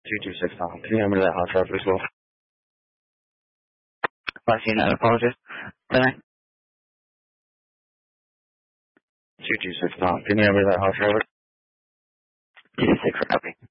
226 Tom. Can you hear me to that hot traffic as well? Last unit, I apologize. 226 Tom. Can you hear me to that hot traffic? 226 for copy.